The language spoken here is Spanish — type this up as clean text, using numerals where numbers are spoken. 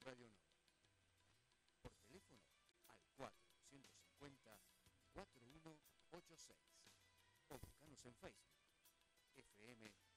Radio Nova. Por teléfono al 450-4186 o buscanos en Facebook FM